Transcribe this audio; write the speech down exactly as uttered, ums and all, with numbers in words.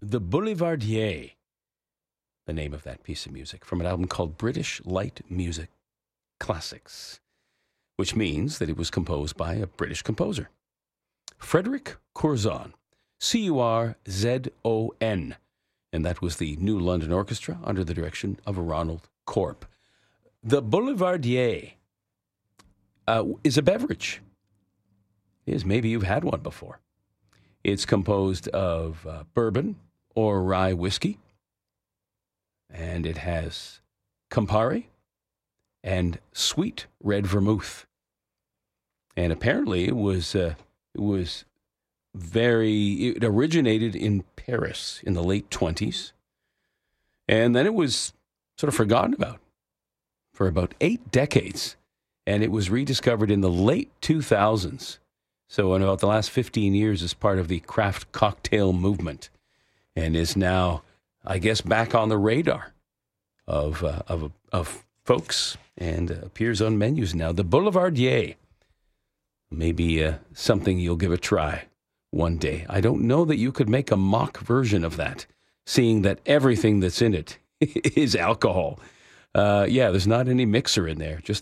The Boulevardier, the name of that piece of music, from an album called British Light Music Classics, which means that it was composed by a British composer, Frederic Curzon, C U R Z O N, and that was the New London Orchestra under the direction of Ronald Corp. The Boulevardier uh, is a beverage. It is, maybe you've had one before. It's composed of uh, bourbon or rye whiskey, and it has Campari and sweet red vermouth. And apparently it was uh, it was very, it originated in Paris in the late twenties, and then it was sort of forgotten about for about eight decades, and it was rediscovered in the late two thousands. So in about the last fifteen years as part of the craft cocktail movement, and is now, I guess, back on the radar of uh, of of folks, and uh, appears on menus now. The Boulevardier, maybe uh, something you'll give a try one day. I don't know that you could make a mock version of that, seeing that everything that's in it is alcohol. Uh, yeah, there's not any mixer in there, just